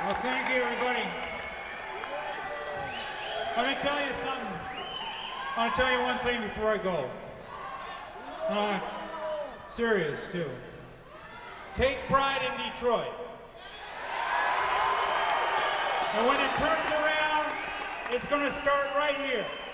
Well, thank you, everybody. Let me tell you something. I want to tell you one thing before I go. Serious, too. Take pride in Detroit. And when it turns around, it's going to start right here.